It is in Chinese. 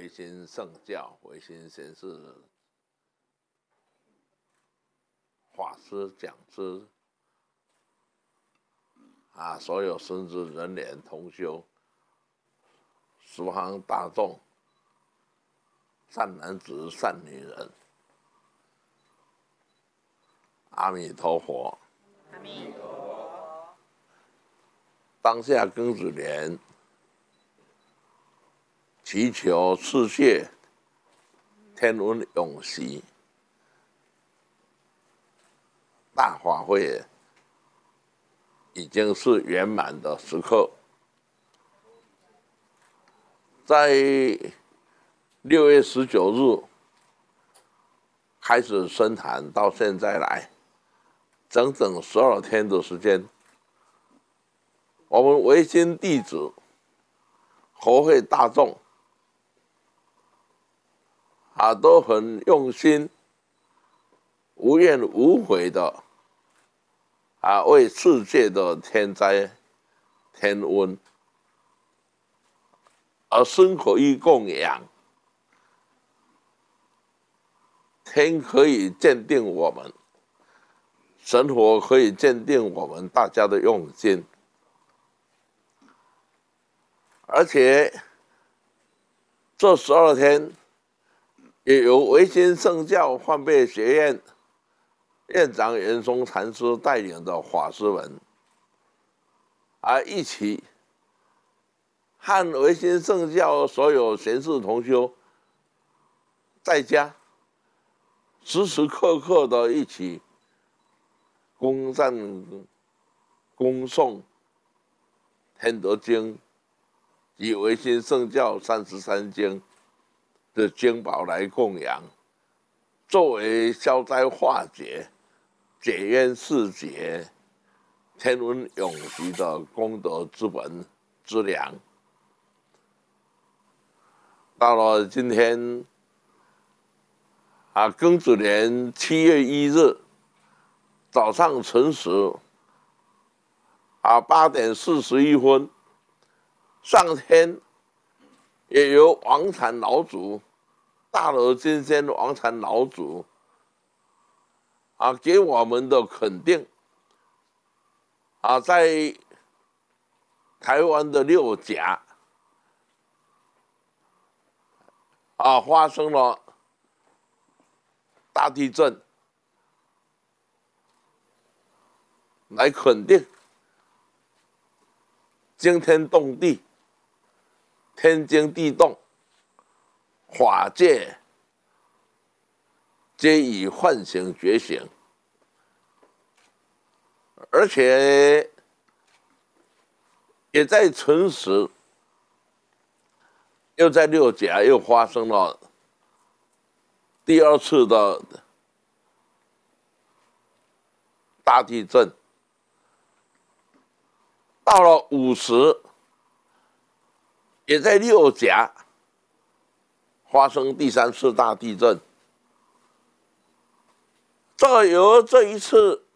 维新圣教、维新贤士法师讲师所有神职人员同修、十方大众、善男子、善女人，阿弥陀佛。 阿弥陀佛。 当下庚子年，祈求世界天温永息，大法会已经是圆满的时刻。在6月19日开始生坛，到现在来，整整12天的时间，我们维新弟子、佛会大众都很用心、无怨无悔的为世界的天灾天瘟而生可以供养，天可以鉴定我们，神佛可以鉴定我们大家的用心。而且这12天也由维新圣教换备学院院长圆松禅师带领的法师们一起和维新圣教所有贤士同修在家时时刻刻的一起恭赞恭诵天德经及维新圣教33经的经宝来供养，作为消灾化解、解冤释结、天温永息的功德之本之良。到了今天庚子年7月1日早上辰时8点41分，上天也由王禅老祖大罗金仙王禅老祖给我们的肯定在台湾的六甲发生了大地震，来肯定惊天动地、天惊地动，法界皆已唤醒觉醒，而且也在辰时，又在六甲又发生了第2次的大地震。到了午时，也在六甲发生第3次大地震。由这一次